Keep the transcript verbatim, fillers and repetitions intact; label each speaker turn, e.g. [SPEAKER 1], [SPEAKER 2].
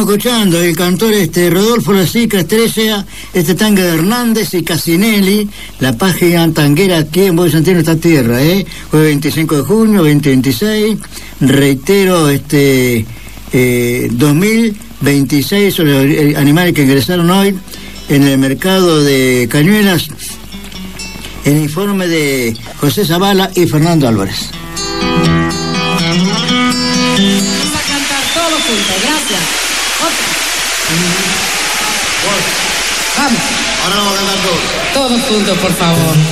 [SPEAKER 1] escuchando el cantor este Rodolfo Lasica Estrella, este tango de Hernández y Casinelli, la página tanguera aquí en Boy Santiago, esta tierra, ¿eh? Jueves veinticinco de junio, veinte veintiséis, reitero, este eh, dos mil veintiséis son los animales que ingresaron hoy en el mercado de Cañuelas. El informe de José Zavala y Fernando Álvarez.
[SPEAKER 2] Vamos a cantar todos juntos, gracias. Otra. Vamos.
[SPEAKER 1] Ahora vamos a cantar todos.
[SPEAKER 2] Todos juntos, por favor.